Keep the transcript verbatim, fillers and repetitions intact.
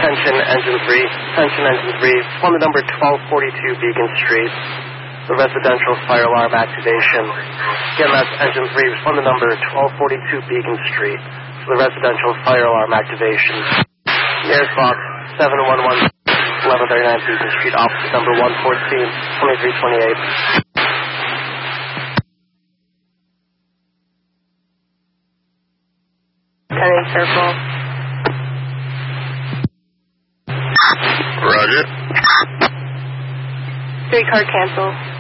Attention engine three. Attention engine three. Respond to number twelve forty-two Beacon Street. The residential fire alarm activation. Again, that's engine three. Respond to number twelve forty-two Beacon Street. For the residential fire alarm activation. Air Fox seven one one eleven thirty-nine Beacon Street. Officer number one fourteen twenty-three twenty-eight. ten eight circle. Roger. Three car cancel.